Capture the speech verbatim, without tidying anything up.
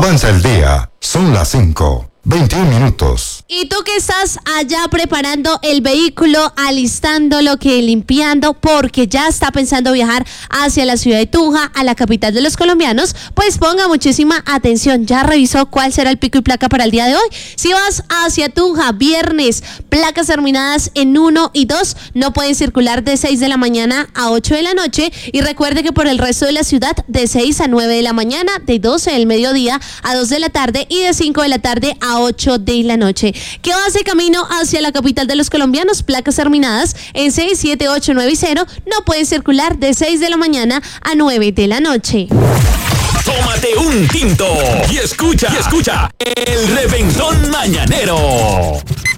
Avanza el día. Son las cinco. veintiún minutos. Y tú que estás allá preparando el vehículo, alistándolo, que limpiando, porque ya está pensando viajar hacia la ciudad de Tunja, a la capital de los colombianos, pues ponga muchísima atención. Ya revisó cuál será el pico y placa para el día de hoy. Si vas hacia Tunja, viernes, placas terminadas en uno y dos, no pueden circular de seis de la mañana a ocho de la noche. Y recuerde que por el resto de la ciudad, de seis a nueve de la mañana, de doce del mediodía a dos de la tarde y de cinco de la tarde a ocho de la noche. ¿Qué va hace camino hacia la capital de los colombianos? Placas terminadas en seis, siete, ocho, nueve y cero no pueden circular de seis de la mañana a nueve de la noche. Tómate un tinto y escucha, y escucha el Reventón Mañanero.